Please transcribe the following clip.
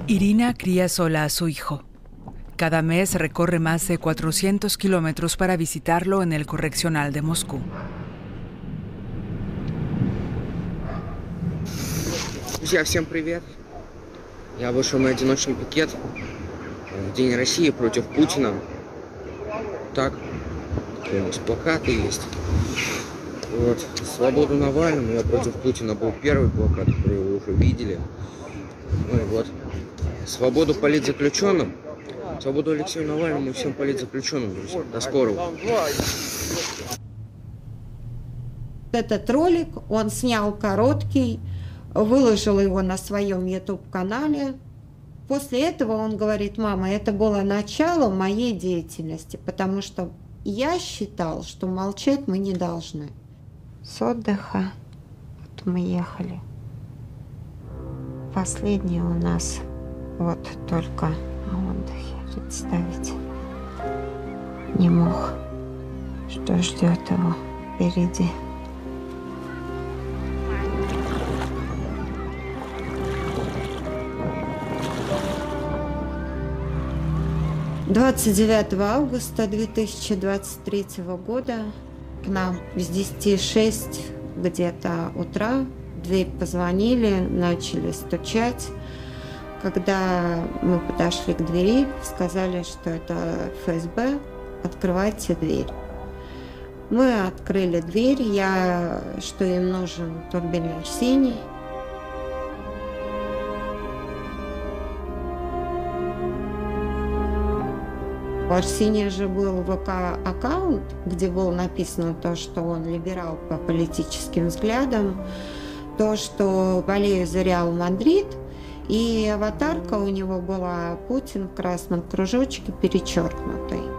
Irina cría sola a su hijo. Cada mes recorre más de 400 kilómetros para visitarlo en el correccional de Moscú. Друзья, всем привет! Я вышел на одиночный пикет в День России против Путина. Так, такие у нас плакаты есть. Вот, свободу Навальному, я против Путина был первый плакат, который вы уже видели. Ну и вот, свободу политзаключенным, свободу Алексею Навальному и всем политзаключенным, друзья. До скорого. Этот ролик он снял короткий, выложил его на своем YouTube-канале. После этого он говорит: мама, это было начало моей деятельности, потому что я считал, что молчать мы не должны. С отдыха вот мы ехали. Последний у нас вот только на отдыхе. Представить не мог, что ждет его впереди. Августа 2023 года к нам с 10:06 где-то утра в дверь позвонили, начали стучать. Когда мы подошли к двери, сказали, что это ФСБ, открывайте дверь. Мы открыли дверь, что им нужен Турбин Арсений. У Арсения же был ВК-аккаунт, где было написано то, что он либерал по политическим взглядам, то, что болею за Реал Мадрид, и аватарка у него была Путин в красном кружочке перечеркнутый.